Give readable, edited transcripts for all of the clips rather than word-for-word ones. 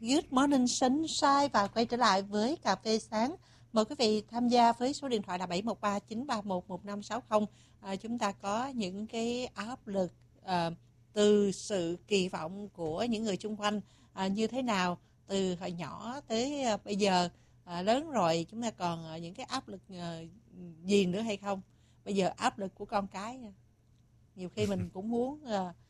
Good Morning Sunshine và quay trở lại với Cà phê sáng. Mời quý vị tham gia với số điện thoại là 713-931-1560. Chúng ta có những cái áp lực từ sự kỳ vọng của những người xung quanh như thế nào, từ hồi nhỏ tới bây giờ lớn rồi chúng ta còn những cái áp lực gì nữa hay không? Bây giờ áp lực của con cái, nhiều khi mình cũng muốn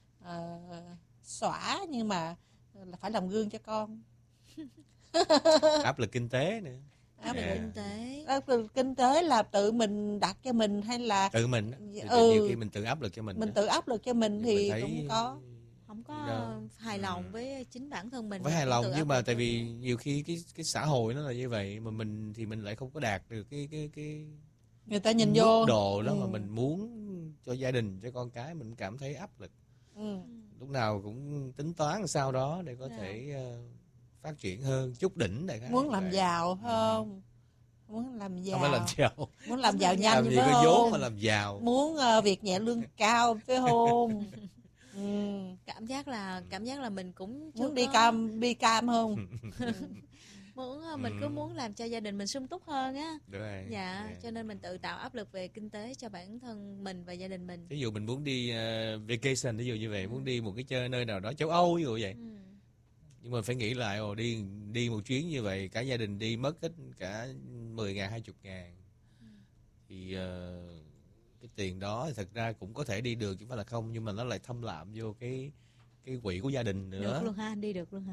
xõa nhưng mà là phải làm gương cho con. Áp lực kinh tế nữa. Áp lực kinh tế là tự mình đặt cho mình hay là tự mình? Nhiều khi mình tự áp lực cho mình. Mình tự áp lực cho mình thì thấy... cũng không có hài lòng với chính bản thân mình. Phải hài lòng, nhưng mà tại vì nhiều khi cái xã hội nó là như vậy mà mình thì mình lại không có đạt được cái người ta nhìn mức vô độ đó mà mình muốn cho gia đình, cho con cái, mình cảm thấy áp lực. Lúc nào cũng tính toán sau đó để có thể phát triển hơn, chút đỉnh đại khái. Muốn làm giàu không? Muốn làm giàu. Không phải làm giàu. Muốn làm giàu nhanh làm gì phải có không? vốn mà làm giàu. Muốn việc nhẹ lương cao phải không? Cảm giác là mình cũng muốn đi cam không? Mình cứ muốn làm cho gia đình mình sung túc hơn á. Đúng rồi. Dạ, cho nên mình tự tạo áp lực về kinh tế cho bản thân mình và gia đình mình. Ví dụ mình muốn đi vacation, ví dụ như vậy, muốn đi một cái chơi nơi nào đó châu Âu ví dụ vậy. Nhưng mà phải nghĩ lại, đi một chuyến như vậy cả gia đình đi mất hết cả 10.000 20.000. Thì cái tiền đó thì thật ra cũng có thể đi được chứ không phải là không, nhưng mà nó lại thâm lạm vô cái quỹ của gia đình nữa. Được luôn ha, đi được luôn ha.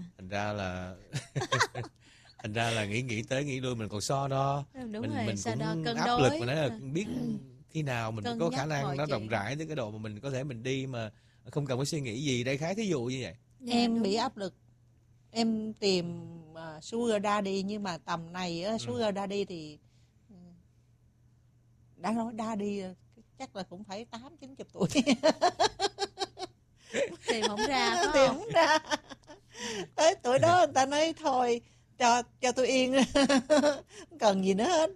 Thành ra là nghĩ tới nghĩ lui mình còn so đo. Đúng mình rồi, mình so cũng đo, cân áp đối. lực mà nói là biết khi nào mình Cân có nhắc khả năng nó mọi rộng chuyện. rãi tới cái độ mà mình có thể mình đi mà không cần phải suy nghĩ gì, đại khái thí dụ như vậy. Em bị áp lực, em tìm sugar daddy, nhưng mà tầm này sugar daddy thì đã nói daddy chắc là cũng phải 80-90 tuổi. Tìm không ra phải Tìm không? không ra. Tới tuổi đó người ta nói thôi cho tôi yên, không cần gì nữa hết.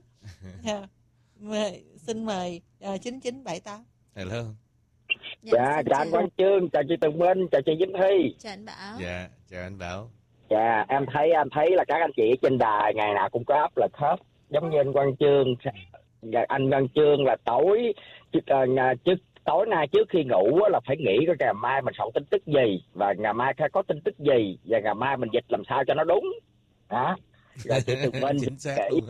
Xin mời 9978. Hello. Dạ, chào anh Quang Chương, chào chị Tường Minh, chào chị Vinh Thi. Chào anh Bảo. Dạ, chào anh Bảo. Dạ, em thấy là các anh chị ở trên đài ngày nào cũng có áp lực hết. Giống như anh Quang Chương, anh Quang Chương là tối nay trước khi ngủ là phải nghĩ coi ngày mai mình soạn tin tức gì và ngày mai có tin tức gì và ngày mai mình dịch làm sao cho nó đúng. Đó. Rồi chị Tường Minh chính xác luôn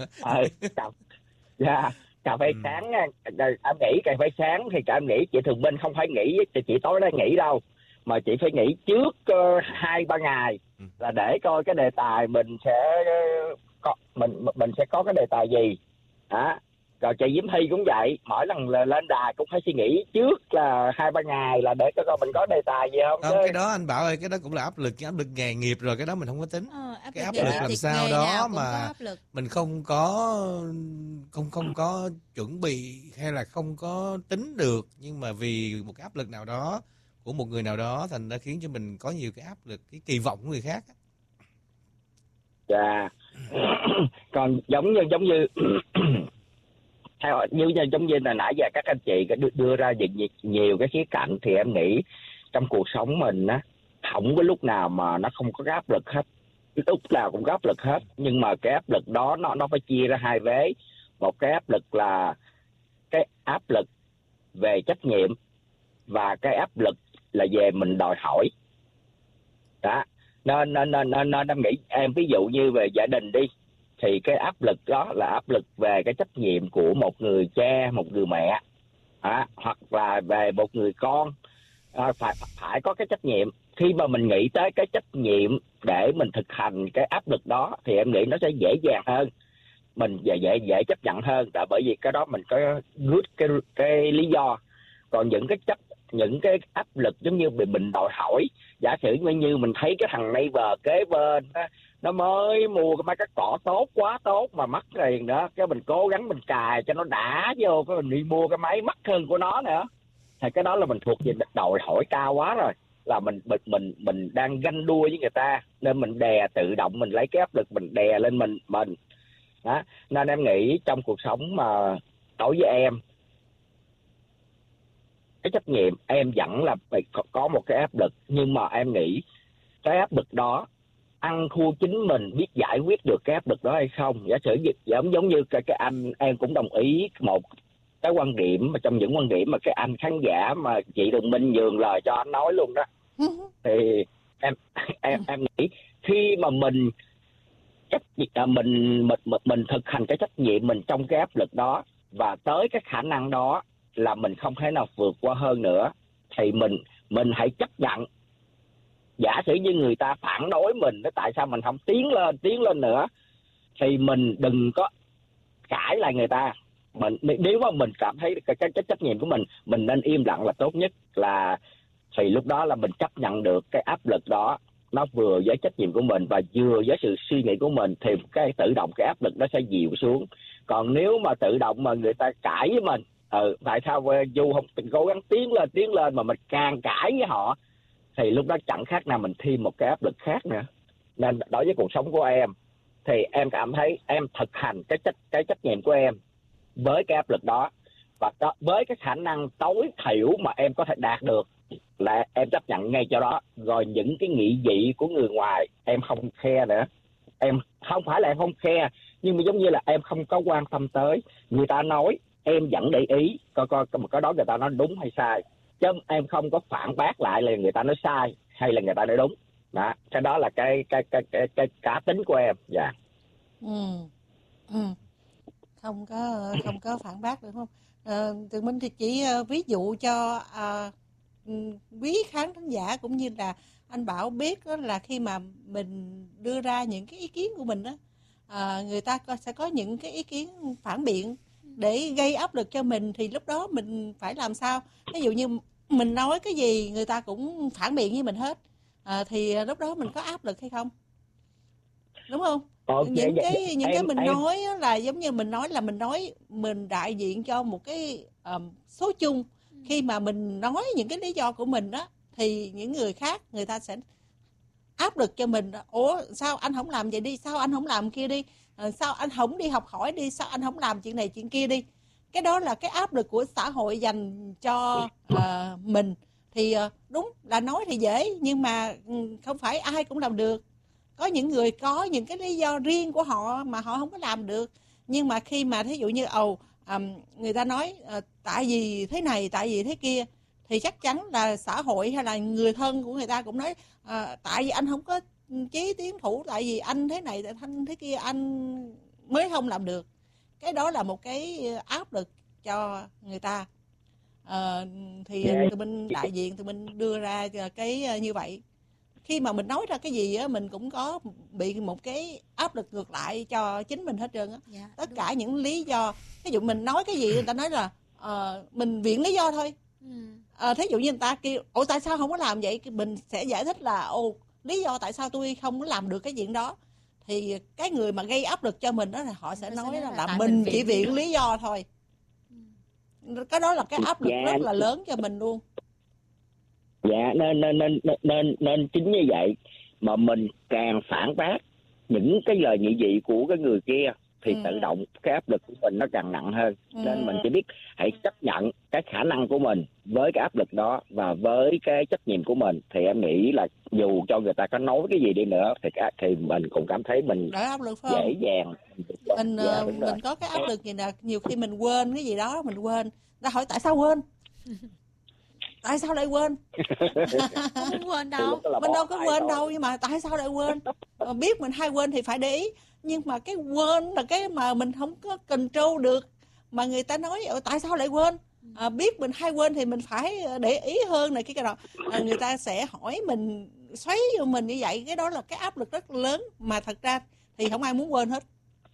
á. Cà phê sáng, em nghĩ cà phê sáng thì em nghĩ chị Thường Minh không phải nghĩ chị tối nay nghĩ đâu, mà chị phải nghĩ trước 2-3 ngày là để coi cái đề tài mình sẽ có cái đề tài gì. Đó. Rồi chị Diễm Thi cũng vậy, mỗi lần lên đài cũng phải suy nghĩ trước là 2-3 ngày là để coi mình có đề tài gì không. Không, cái đó anh Bảo ơi, cái đó cũng là áp lực nghề nghiệp rồi, cái đó mình không có tính. Cái áp lực làm sao đó mà mình không có chuẩn bị hay là không có tính được, nhưng mà vì một cái áp lực nào đó của một người nào đó thành ra khiến cho mình có nhiều cái áp lực, cái kỳ vọng của người khác. Dạ. Còn giống như giống như là nãy giờ các anh chị đưa ra nhiều cái khía cạnh, thì em nghĩ trong cuộc sống mình á, không có lúc nào mà nó không có áp lực hết, lúc nào cũng có áp lực hết. Nhưng mà cái áp lực đó nó phải chia ra hai vế. Một cái áp lực là cái áp lực về trách nhiệm, và cái áp lực là về mình đòi hỏi. Đó. Nên em nghĩ em ví dụ như về gia đình đi, thì cái áp lực đó là áp lực về cái trách nhiệm của một người cha, một người mẹ, hoặc là về một người con, phải có cái trách nhiệm. Khi mà mình nghĩ tới cái trách nhiệm để mình thực hành cái áp lực đó thì em nghĩ nó sẽ dễ dàng hơn, mình dễ chấp nhận hơn, là bởi vì cái đó mình có cái lý do. Còn những cái áp lực giống như mình đòi hỏi, giả sử như mình thấy cái thằng neighbor kế bên á, nó mới mua mấy cái cỏ tốt, quá tốt mà mắc tiền nữa, cái mình cố gắng mình cài cho nó đã vô, cái mình đi mua cái máy mắc hơn của nó nữa, thì cái đó là mình thuộc về đòi hỏi cao quá rồi, là mình đang ganh đua với người ta, nên mình tự động mình lấy cái áp lực mình đè lên mình. Đó. Nên em nghĩ trong cuộc sống mà đối với em, cái trách nhiệm em vẫn là phải có một cái áp lực, nhưng mà em nghĩ cái áp lực đó ăn thua chính mình, biết giải quyết được cái áp lực đó hay không. Giả sử giống như cái anh, em cũng đồng ý một cái quan điểm mà trong những quan điểm mà cái anh khán giả mà chị Tường Minh nhường lời cho anh nói luôn đó. Thì em nghĩ khi mà mình thực hành cái trách nhiệm mình trong cái áp lực đó và tới cái khả năng đó là mình không thể nào vượt qua hơn nữa, thì mình hãy chấp nhận. Giả sử như người ta phản đối mình, tại sao mình không tiến lên nữa, thì mình đừng có cãi lại người ta. Nếu mà mình cảm thấy cái trách nhiệm của mình nên im lặng là tốt nhất. Là thì lúc đó là mình chấp nhận được cái áp lực đó, nó vừa với trách nhiệm của mình và vừa với sự suy nghĩ của mình, thì cái tự động cái áp lực nó sẽ dịu xuống. Còn nếu mà tự động mà người ta cãi với mình, tại sao dù không cố gắng tiến lên mà mình càng cãi với họ, thì lúc đó chẳng khác nào mình thêm một cái áp lực khác nữa. Nên đối với cuộc sống của em thì em cảm thấy em thực hành cái trách nhiệm của em với cái áp lực đó, và với cái khả năng tối thiểu mà em có thể đạt được là em chấp nhận ngay cho đó. Rồi những cái nghị dị của người ngoài em không khe nữa. Em không phải là em không khe, nhưng mà giống như là em không có quan tâm tới. Người ta nói em vẫn để ý coi cái đó người ta nói đúng hay sai, chứ em không có phản bác lại là người ta nói sai hay là người ta nói đúng. Đó, cái đó là cái cá tính của em. Dạ. Không có phản bác được không? Tụi mình thì chỉ ví dụ cho quý khán thính giả cũng như là anh Bảo biết đó, là khi mà mình đưa ra những cái ý kiến của mình đó, người ta sẽ có những cái ý kiến phản biện để gây áp lực cho mình, thì lúc đó mình phải làm sao? Ví dụ như mình nói cái gì người ta cũng phản biện với mình hết, thì lúc đó mình có áp lực hay không? Đúng không? Những cái mình nói là giống như mình nói là mình đại diện cho một cái số chung. Khi mà mình nói những cái lý do của mình đó, thì những người khác người ta sẽ áp lực cho mình. Ủa sao anh không làm vậy đi, sao anh không làm kia đi, sao anh không đi học hỏi đi, sao anh không làm chuyện này chuyện kia đi. Cái đó là cái áp lực của xã hội dành cho mình. Thì đúng là nói thì dễ, nhưng mà không phải ai cũng làm được. Có những người có những cái lý do riêng của họ mà họ không có làm được. Nhưng mà khi mà thí dụ như người ta nói tại vì thế này, tại vì thế kia, thì chắc chắn là xã hội hay là người thân của người ta cũng nói tại vì anh không có chí tiến thủ, tại vì anh thế này, tại anh thế kia, anh mới không làm được. Cái đó là một cái áp lực cho người ta. Thì tụi mình đại diện, tụi mình đưa ra cái như vậy. Khi mà mình nói ra cái gì á, mình cũng có bị một cái áp lực ngược lại cho chính mình hết trơn á. Tất cả những lý do, ví dụ mình nói cái gì người ta nói là mình viện lý do thôi. Thí dụ như người ta kêu ủa tại sao không có làm vậy, mình sẽ giải thích là lý do tại sao tôi không có làm được cái chuyện đó. Thì cái người mà gây áp lực cho mình đó là họ sẽ nói là mình chỉ viện lý do thôi. Cái đó là cái áp lực rất là lớn cho mình luôn. Dạ, nên chính như vậy mà mình càng phản bác những cái lời nghị dị của cái người kia thì tự động cái áp lực của mình nó càng nặng hơn. Nên mình chỉ biết hãy chấp nhận cái khả năng của mình với cái áp lực đó và với cái trách nhiệm của mình, thì em nghĩ là dù cho người ta có nói cái gì đi nữa thì mình cũng cảm thấy mình đỡ áp lực phải dễ dàng. Mình có cái áp lực gì nè, nhiều khi mình quên cái gì đó, mình quên, ta hỏi tại sao quên. Tại sao lại quên? Không quên đâu. Mình đâu có quên đâu, nhưng mà tại sao lại quên? Biết mình hay quên thì phải để ý. Nhưng mà cái quên là cái mà mình không có control được. Mà người ta nói tại sao lại quên? Biết mình hay quên thì mình phải để ý hơn này cái đó. Người ta sẽ hỏi mình, xoáy vô mình như vậy. Cái đó là cái áp lực rất lớn. Mà thật ra thì không ai muốn quên hết.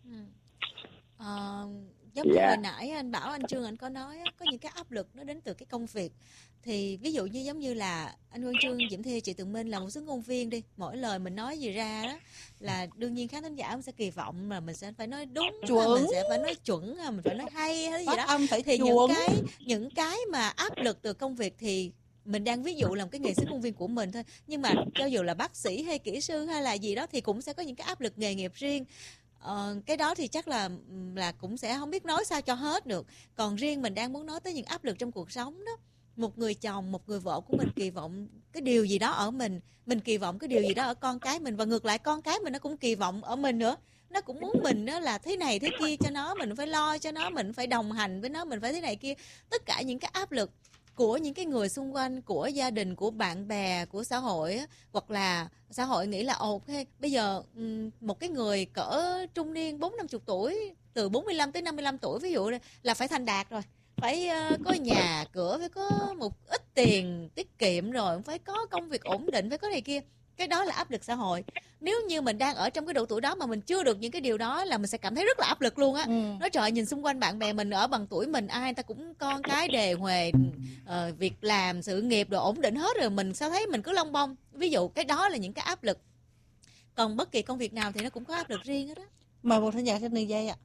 Giống như hồi nãy anh Bảo, anh Trương anh có nói có những cái áp lực nó đến từ cái công việc. Thì ví dụ như giống như là anh Quang Trương, Diễm Thi, chị Tường Minh là một số ngôn viên đi, mỗi lời mình nói gì ra đó là đương nhiên khán thính giả mình sẽ kỳ vọng là mình sẽ phải nói đúng, mình sẽ phải nói chuẩn, mình phải nói hay hay gì đó. Thì những cái mà áp lực từ công việc thì mình đang ví dụ làm cái nghệ sĩ ngôn viên của mình thôi, nhưng mà cho dù là bác sĩ hay kỹ sư hay là gì đó thì cũng sẽ có những cái áp lực nghề nghiệp riêng. Cái đó thì chắc là cũng sẽ không biết nói sao cho hết được. Còn riêng mình đang muốn nói tới những áp lực trong cuộc sống đó, một người chồng, một người vợ của mình kỳ vọng cái điều gì đó ở mình kỳ vọng cái điều gì đó ở con cái mình, và ngược lại con cái mình nó cũng kỳ vọng ở mình nữa. Nó cũng muốn mình đó là thế này thế kia cho nó, mình phải lo cho nó, mình phải đồng hành với nó, mình phải thế này kia. Tất cả những cái áp lực của những cái người xung quanh, của gia đình, của bạn bè, của xã hội á, hoặc là xã hội nghĩ là ok bây giờ một cái người cỡ trung niên 40-50 tuổi, từ 45 tới 55 tuổi ví dụ là phải thành đạt rồi, phải có nhà cửa, phải có một ít tiền tiết kiệm, rồi phải có công việc ổn định, phải có này kia. Cái đó là áp lực xã hội. Nếu như mình đang ở trong cái độ tuổi đó mà mình chưa được những cái điều đó là mình sẽ cảm thấy rất là áp lực luôn á. Nói trời, nhìn xung quanh bạn bè mình ở bằng tuổi mình, ai ta cũng con cái đề huề, việc làm, sự nghiệp đồ ổn định hết rồi, mình sao thấy mình cứ lông bông. Ví dụ cái đó là những cái áp lực. Còn bất kỳ công việc nào thì nó cũng có áp lực riêng hết á. Mời một thính giả trên đường dây ạ.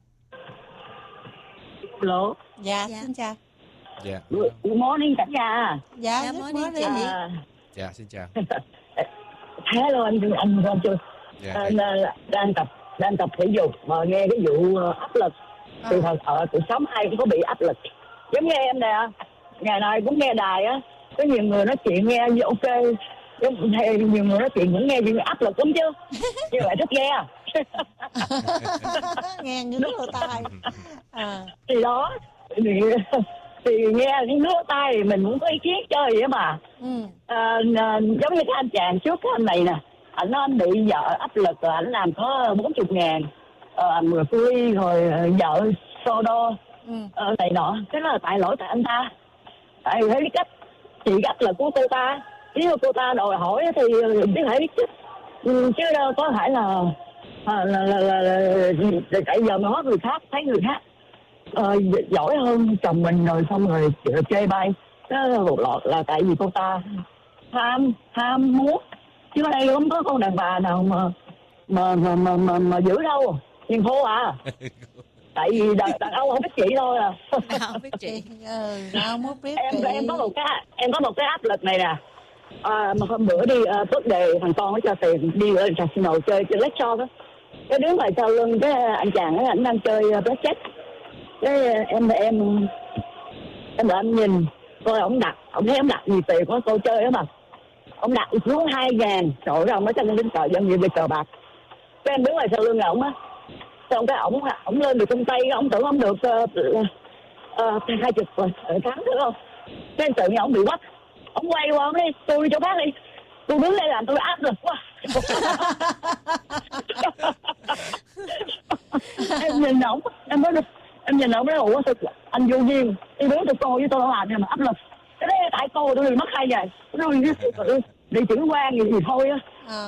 Hello. Dạ, Dạ. xin chào. Dạ. Good morning cả nhà. Dạ, Dạ, good morning morning. chị. Dạ, xin chào. Hello anh Quang Trương. Dạ. Đang tập thể dục mà nghe cái vụ áp lực thì thật ở cuộc sống ai cũng có bị áp lực. Giống như em nè, ngày nào cũng nghe đài á, có nhiều người nói chuyện nghe như ok, hay nhiều người nói chuyện cũng nghe như áp lực lắm chứ. Như vậy thích nghe. Nghe ngứa lỗ tai. Thì đó thì nghe những nước tay thì mình cũng có ý kiến chơi vậy mà. Giống như cái anh chàng trước cái anh này nè, anh bị vợ áp lực rồi anh làm có 40.000 người free rồi vợ so đo này nọ, cái đó là tại lỗi tại anh ta, tại thấy cái cách chị áp lực của cô ta. Nếu mà cô ta đòi hỏi thì biết phải biết chứ đâu có phải là tại giờ mà nói người khác, thấy người khác giỏi hơn chồng mình rồi xong rồi chê bai. Đó một lọt là tại vì cô ta tham muốn, chứ ở đây không có con đàn bà nào mà giữ đâu, nhưng khô à. Tại vì đàn ông không biết chị thôi à. Nào biết chị. Nào mới biết em có một cái áp lực này nè. Mà hôm bữa đi tốt đề thằng con nó cho tiền đi ở casino chơi Blackjack đó. Cái đứng ngoài sau lưng cái anh chàng ấy, anh đang chơi Blackjack. Cái em đợi em nhìn coi ông thấy ông đặt nhiều tiền của cô chơi đó mà. Ông đặt xuống 2.000, trời ơi ông nói cho nên đến cờ dân như bây cờ bạc. Cái em đứng ngoài sau lưng ổng á, xong cái ổng lên được trong tay, ổng tưởng ổng được 20 tháng được không? Cái tự nhiên ổng bị quắt, ổng quay qua ổng đi, tôi chỗ khác đi, tôi đứng đây làm tôi áp lực quá. Em nhìn ổng, em nhìn ổng nói ủa anh vô duyên, đi đứng tụi cô với tôi làm nhưng mà áp lực. Cái đấy tại cô tôi mất 2 ngày, rồi đi chuyển quan gì thôi á.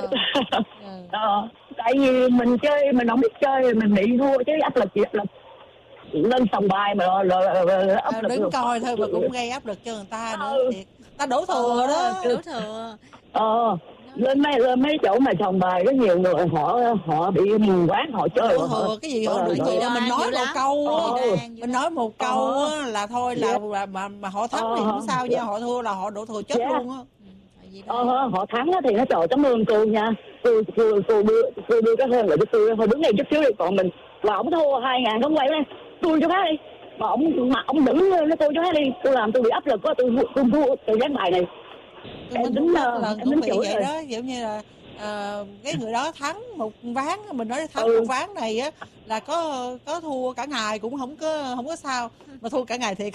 Tại vì mình chơi mình không biết chơi mình bị thua chứ áp lực gì áp lực lên sòng bài mà rồi áp lực đứng coi thôi mà cũng gây áp lực cho người ta nữa. Ta đổ thừa đó. Đổ thừa. Lên mấy chỗ mà sòng bài có nhiều người họ bị mù quáng họ chơi đổ thừa cái gì họ đổ thừa. Mình nói một câu mình nói một câu là thôi là mà họ thắng thì không sao nha, họ thua là họ đổ thừa chết luôn á. Họ thắng thì nó trời cảm ơn cô nha, cô đưa cái hơn lại cho tôi thôi đứng đây chút xíu đi, còn mình là ổng thua 2.000 không quay lên tôi cho khác đi, mà ổng đứng nó tôi cho khác đi, tôi làm tôi bị áp lực quá, tôi thua từ ván bài này. Mình đúng lần cũng bị vậy đó, giống như là cái người đó thắng một ván, mình nói thắng một ván này á là có thua cả ngày cũng không có sao, mà thua cả ngày thiệt.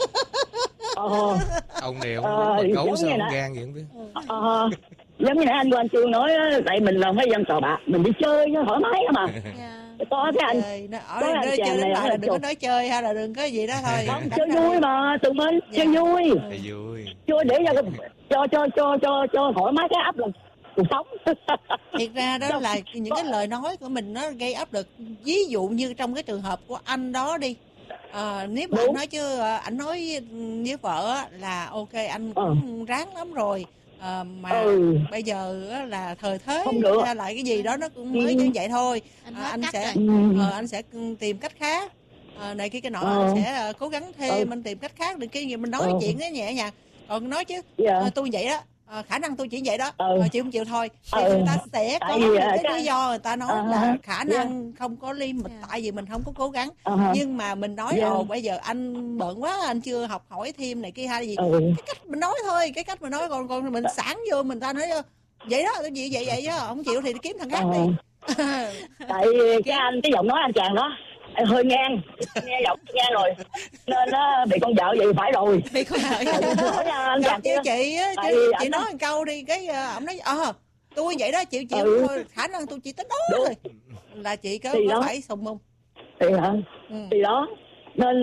Ông này ông cấu sao ông gan vậy không biết. Giống như nãy anh Quang Trương nói tại mình là mấy dân cờ bạc, mình đi chơi cho thoải mái mà. Có cái anh ở đây nói chơi đến lại là đừng có nói chơi hay là đừng có gì đó thôi. Chơi vui mà tụi mình chơi vui. Chơi để cho thoải mái cái áp lực cuộc sống. Thiệt ra đó là những cái lời nói của mình nó gây áp lực. Ví dụ như trong cái trường hợp của anh đó đi, nếu mà anh nói chứ anh nói với vợ là ok anh cũng ráng lắm rồi, mà bây giờ là thời thế ra lại cái gì đó nó cũng mới như vậy thôi, anh sẽ tìm cách khác, này kia cái nọ, anh sẽ cố gắng thêm, anh tìm cách khác được cái gì mình nói chuyện nó nhẹ nhàng. Còn nói chứ tôi vậy đó, khả năng tôi chỉ vậy đó, chịu không chịu thôi. Thì người ta sẽ có cái lý do người ta nói là khả năng không có limit, tại vì mình không có cố gắng. Nhưng mà mình nói bây giờ anh bận quá, anh chưa học hỏi thêm này kia hay gì, cái cách mình nói thôi, cái cách mình nói, còn mình sẵn vô mình ta nói vậy đó, cái gì vậy chứ không chịu thì kiếm thằng khác đi. Tại cái giọng nói anh chàng đó hơi ngang, nghe giọng ngang rồi nên nó bị con vợ vậy phải rồi. Bị con vợ anh chàng chứ chị á, chị nói một câu đi, cái ông nói tôi vậy đó, chịu thôi, khả năng tôi chỉ tới đó thôi là chị có phải sùng không? Thì đó nên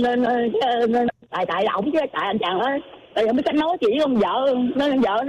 tại ổng chứ tại anh chàng đó, tại ông biết cách nói chuyện với con vợ nên vợ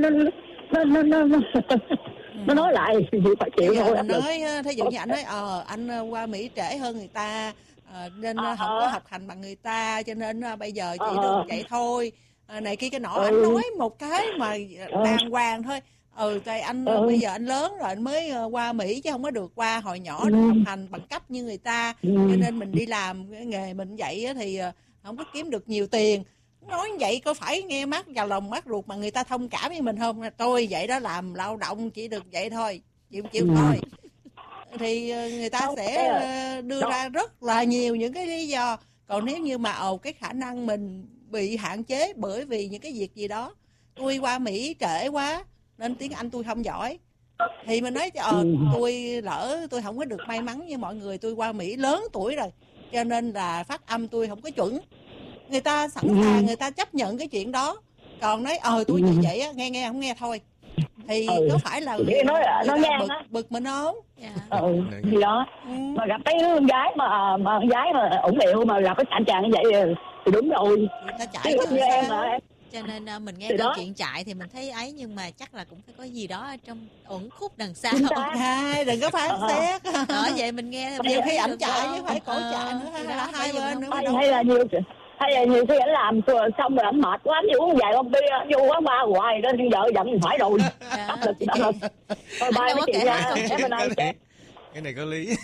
nó nói lại thì phải chịu thôi. Anh nói thí dụ như anh nói anh qua Mỹ trễ hơn người ta nên không có học hành bằng người ta, cho nên bây giờ chỉ được vậy thôi, này kia cái nọ. Anh nói một cái mà đàng hoàng thôi. Tại anh bây giờ anh lớn rồi, anh mới qua Mỹ chứ không có được qua hồi nhỏ được học hành bằng cấp như người ta, cho nên mình đi làm cái nghề mình vậy thì không có kiếm được nhiều tiền. Nói vậy có phải nghe mát vào lòng mát ruột mà người ta thông cảm với mình không? Tôi vậy đó, làm lao động chỉ được vậy thôi, chịu thôi. Thì người ta sẽ đưa ra rất là nhiều những cái lý do. Còn nếu như mà cái khả năng mình bị hạn chế bởi vì những cái việc gì đó, tôi qua Mỹ trễ quá nên tiếng Anh tôi không giỏi, thì mình nói tôi lỡ tôi không có được may mắn như mọi người, tôi qua Mỹ lớn tuổi rồi cho nên là phát âm tôi không có chuẩn. Người ta sẵn sàng, người ta chấp nhận cái chuyện đó. Còn nói tôi như vậy á, nghe không nghe thôi, thì có phải là người ta bực mình không? Gì đó mà gặp cái con gái mà con gái mà ủng liệu mà gặp cái anh chàng như vậy thì đúng rồi, người ta chạy như em mà em. Cho nên mình nghe câu chuyện chạy thì mình thấy ấy, nhưng mà chắc là cũng phải có gì đó trong uẩn khúc đằng sau. Đừng có phán xét. Vậy mình nghe nhiều khi ảnh chạy chứ phải cổ chạy nữa, hay là hai bên nữa. Hay là nhiều khi ảnh làm xong rồi ảnh mệt quá, ảnh đi uống vài lon bia, vô quán bar hoài nên vợ giận phải rồi. Áp lực thôi. Thôi bye mấy chị nha, em bên đây. Cái này có lý.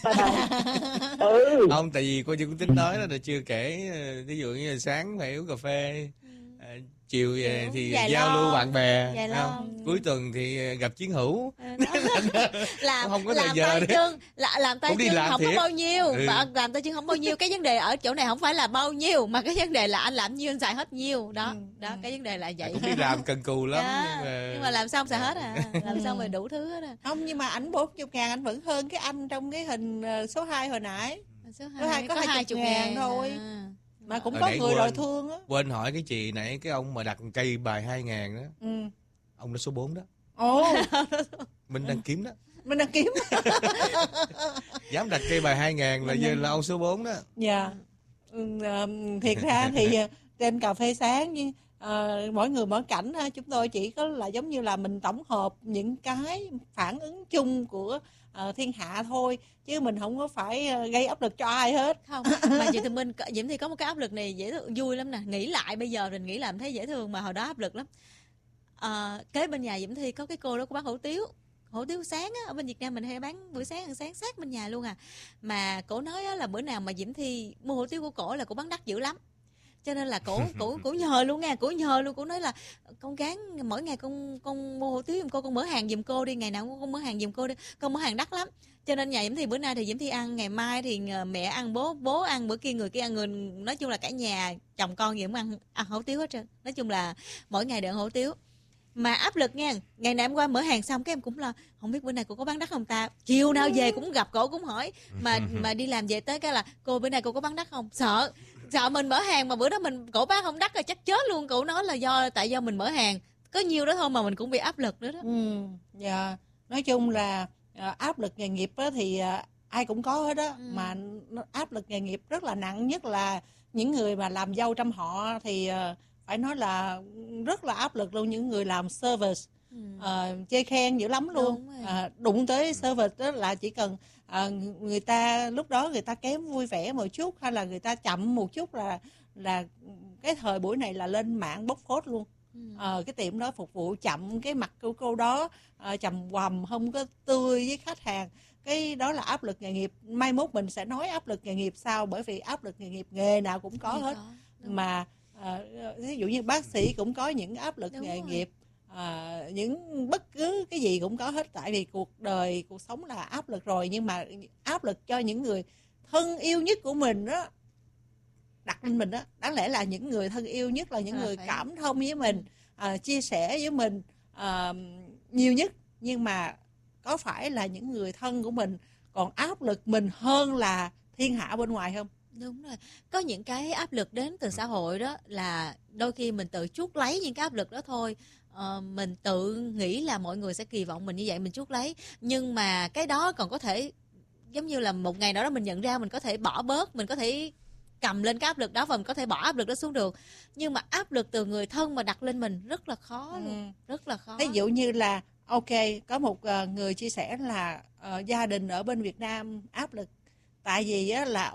Không, tại vì cô chị cũng tính nói là chưa kể, ví dụ như là sáng phải uống cà phê, chiều về thì giao lưu bạn bè, cuối tuần thì gặp chiến hữu. Làm không có làm tay chân, làm tay chân không có bao nhiêu, làm tay chân không bao nhiêu. Cái vấn đề ở chỗ này không phải là bao nhiêu, mà cái vấn đề là anh làm nhiêu anh xài hết nhiêu đó. Cái vấn đề là vậy. Cũng đi làm cần cù lắm, nhưng mà làm sao xài hết làm sao mà đủ thứ hết Không, nhưng mà ảnh 40.000 anh vẫn hơn cái anh trong cái hình số 2 hồi nãy. Số 2 có 20.000 thôi. Mà cũng có người đòi thương á. Quên hỏi cái chị nãy, cái ông mà đặt cây bài 2.000 đó, ông đó số 4 đó. Mình đang kiếm đó. Mình đang kiếm. Dám đặt cây bài 2.000 là giờ là ông số 4 đó. Dạ. Thiệt ra thì trên cà phê sáng như mỗi người mỗi cảnh, chúng tôi chỉ có là giống như là mình tổng hợp những cái phản ứng chung của thiên hạ thôi, chứ mình không có phải gây áp lực cho ai hết. Không, mà chị Thùy Minh, Diễm Thi có một cái áp lực này dễ thương, vui lắm nè. Nghĩ lại bây giờ mình nghĩ làm thấy dễ thương, mà hồi đó áp lực lắm. Kế bên nhà Diễm Thi có cái cô đó, cô bán hủ tiếu sáng á, ở bên Việt Nam mình hay bán buổi sáng ăn sáng sát bên nhà luôn mà cổ nói là bữa nào mà Diễm Thi mua hủ tiếu của cổ là cổ bán đắt dữ lắm, cho nên là cổ nhờ luôn nha, cổ nói là con gán mỗi ngày con mua hủ tiếu giùm cô, con mở hàng giùm cô đi, ngày nào con mở hàng giùm cô đi, con mở hàng đắt lắm. Cho nên nhà Diễm Thi bữa nay thì Diễm Thi ăn, ngày mai thì mẹ ăn, bố ăn, bữa kia người kia ăn, người nói chung là cả nhà chồng con gì cũng ăn hủ tiếu hết trơn. Nói chung là mỗi ngày đều ăn hủ tiếu. Mà áp lực nha, ngày nào em qua mở hàng xong cái em cũng là không biết bữa nay cô có bán đắt không ta, chiều nào về cũng gặp cổ cũng hỏi, mà đi làm về tới cái là cô bữa nay cô có bán đắt không, sợ mình mở hàng mà bữa đó cổ bán không đắt rồi chắc chết luôn. Cổ nói là tại do mình mở hàng có nhiêu đó thôi mà mình cũng bị áp lực nữa đó. Dạ, nói chung là áp lực nghề nghiệp thì ai cũng có hết đó. Mà áp lực nghề nghiệp rất là nặng, nhất là những người mà làm dâu trăm họ thì phải nói là rất là áp lực luôn. Những người làm service chê khen dữ lắm luôn. Đụng tới service đó là chỉ cần người ta lúc đó người ta kém vui vẻ một chút, hay là người ta chậm một chút là cái thời buổi này là lên mạng bóc phốt luôn. Cái tiệm đó phục vụ chậm, cái mặt của cô đó trầm quầm, không có tươi với khách hàng. Cái đó là áp lực nghề nghiệp. Mai mốt mình sẽ nói áp lực nghề nghiệp sau, bởi vì áp lực nghề nghiệp nghề nào cũng có hết. Mà ví dụ như bác sĩ cũng có những áp lực nghề nghiệp, những bất cứ cái gì cũng có hết, tại vì cuộc sống là áp lực rồi, nhưng mà áp lực cho những người thân yêu nhất của mình đó đặt lên mình đó, đáng lẽ là những người thân yêu nhất là những người cảm thông với mình, chia sẻ với mình nhiều nhất, nhưng mà có phải là những người thân của mình còn áp lực mình hơn là thiên hạ bên ngoài không? Đúng rồi, có những cái áp lực đến từ xã hội đó là đôi khi mình tự chuốc lấy những cái áp lực đó thôi. Mình tự nghĩ là mọi người sẽ kỳ vọng mình như vậy, mình chuốc lấy, nhưng mà cái đó còn có thể giống như là một ngày nào đó mình nhận ra mình có thể bỏ bớt, mình có thể cầm lên cái áp lực đó và mình có thể bỏ áp lực đó xuống được, nhưng mà áp lực từ người thân mà đặt lên mình rất là khó luôn, rất là khó. Ví dụ như là ok, có một người chia sẻ là gia đình ở bên Việt Nam áp lực tại vì á, là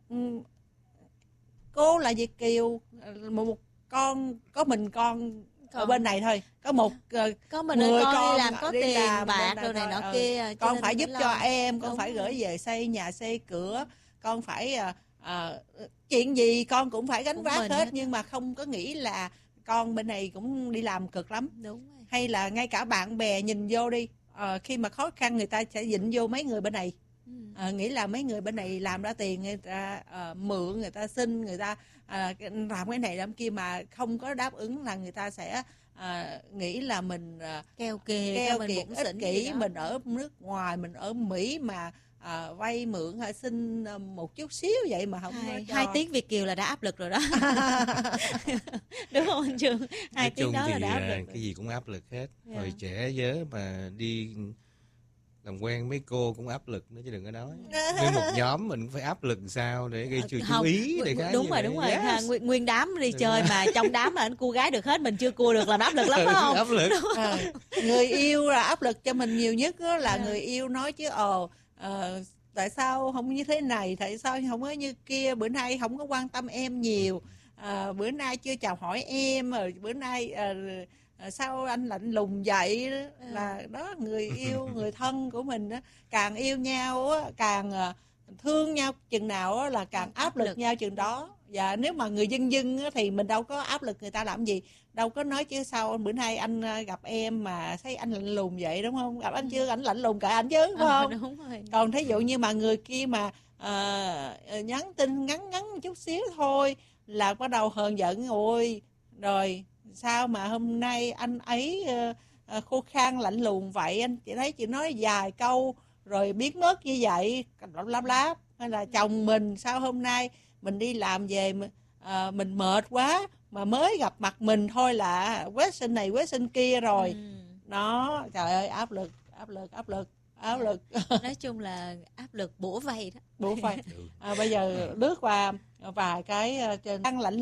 cô là Việt kiều, một con có mình con ở bên này thôi, có một có mình 10 con con đi làm có tiền bạc này rồi này nọ thôi. kia, Con phải giúp cho em, con Đúng phải rồi. gửi về xây nhà xây cửa, con phải chuyện gì con cũng phải gánh Cũng vác mình hết, hết nhưng mà không có nghĩ là con bên này cũng đi làm cực lắm. Đúng rồi. Hay là ngay cả bạn bè nhìn vô đi, khi mà khó khăn người ta sẽ dịnh vô mấy người bên này, nghĩ là mấy người bên này làm ra tiền, người ta mượn, người ta xin, người ta làm cái này làm kia mà không có đáp ứng là người ta sẽ nghĩ là mình keo kiệt ích kỷ, mình ở nước ngoài, mình ở Mỹ mà vay mượn hay xin một chút xíu vậy mà không có cho. 2 tiếng Việt kiều là đã áp lực rồi đó. Đúng không anh Trường? 2 tiếng đó là đã áp lực. Cái gì cũng áp lực hết. Hồi trẻ nhớ mà đi làm quen mấy cô cũng áp lực nữa chứ đừng có nói. Nguyên một nhóm mình cũng phải áp lực sao để gây chú ý để cái đúng rồi. Yes. Nguyên đám đi chơi mà trong đám là anh cua gái được hết, mình chưa cua được làm áp lực lắm phải không? Áp lực. Người yêu là áp lực cho mình nhiều nhất đó, là người yêu nói chứ tại sao không như thế này, tại sao không có như kia, bữa nay không có quan tâm em nhiều, bữa nay chưa chào hỏi em, rồi bữa nay sao anh lạnh lùng vậy đó. Là đó, người yêu người thân của mình đó, càng yêu nhau đó, càng thương nhau chừng nào đó, là càng áp lực nhau chừng đó. Và nếu mà người dân đó, thì mình đâu có áp lực người ta làm gì, đâu có nói chứ sao bữa nay anh gặp em mà thấy anh lạnh lùng vậy, đúng không? Gặp anh chưa, anh lạnh lùng cả anh chứ, đúng không? Đúng rồi. Còn thí dụ như mà người kia mà nhắn tin ngắn một chút xíu thôi là bắt đầu hờn giận, ôi rồi sao mà hôm nay anh ấy khô khan lạnh lùng vậy, anh chỉ thấy chị nói vài câu rồi biến mất như vậy, láp. Hay là chồng mình sao hôm nay mình đi làm về mình mệt quá mà mới gặp mặt mình thôi là quét sinh này quét sinh kia rồi. Nó trời ơi, áp lực. Nói chung là áp lực bủa vây đó. Bây giờ lướt qua vài cái trên lạnh